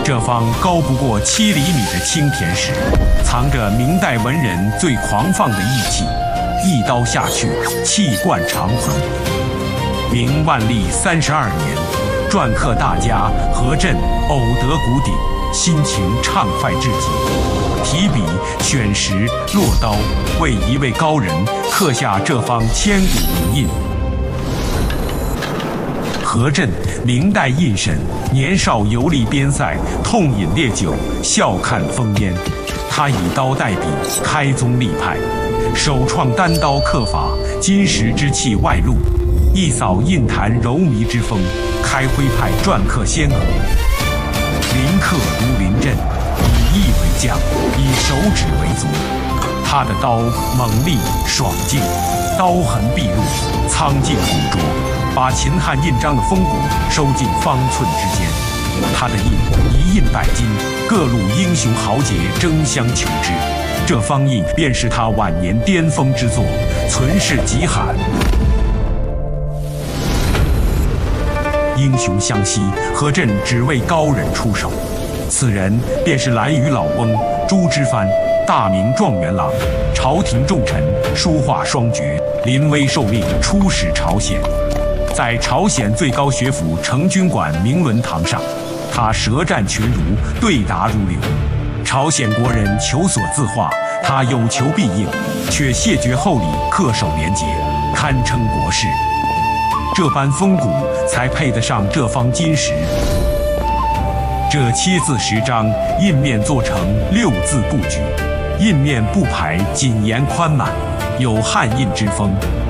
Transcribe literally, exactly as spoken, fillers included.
这方高不过七厘米的青田石，藏着明代文人最狂放的义气，一刀下去，气贯长虹。明万历三十二年，篆刻大家何震偶得古鼎，心情畅快至极，提笔选石落刀，为一位高人刻下这方千古名印。何震，明代印神，年少游历边塞，痛饮烈酒，笑看烽烟。他以刀代笔，开宗立派，首创单刀刻法，金石之气外露，一扫印坛柔靡之风，开徽派篆刻先河。临刻如临阵，以意为将，以手指为足。他的刀猛利爽劲，刀痕毕露，苍劲捕捉，把秦汉印章的风骨收进方寸之间。他的印一印百金，各路英雄豪杰争相求之。这方印便是他晚年巅峰之作，存世极罕。英雄相惜，何震只为高人出手。此人便是蓝屿老翁朱之藩，大明状元郎，朝廷重臣，书画双绝，临危受命出使朝鲜。在朝鲜最高学府成均馆明伦堂上，他舌战群儒，对答如流。朝鲜国人求索字画，他有求必应，却谢绝厚礼，恪守廉洁，堪称国士。这般风骨，才配得上这方金石。这七字十章印面做成六字布局，印面布排紧严宽满，有汉印之风。